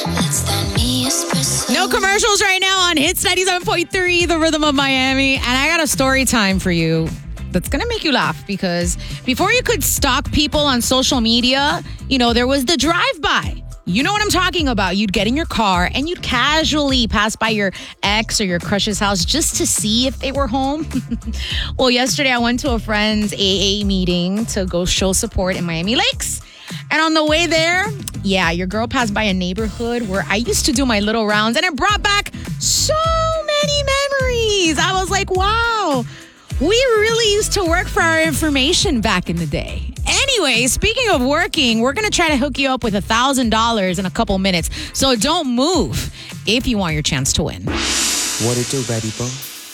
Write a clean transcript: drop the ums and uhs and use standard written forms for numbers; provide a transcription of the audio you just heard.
No commercials right now on Hits 97.3, the rhythm of Miami. And I got a story time for you that's going to make you laugh, because before you could stalk people on social media, there was the drive-by. You know what I'm talking about. You'd get in your car and you'd casually pass by your ex or your crush's house just to see if they were home. Well, yesterday I went to a friend's AA meeting to go show support in Miami Lakes. And on the way there, your girl passed by a neighborhood where I used to do my little rounds, and it brought back so many memories. I was like, wow, we really used to work for our information back in the day. Anyway, speaking of working, we're going to try to hook you up with $1,000 in a couple minutes. So don't move if you want your chance to win. What it do, baby boo?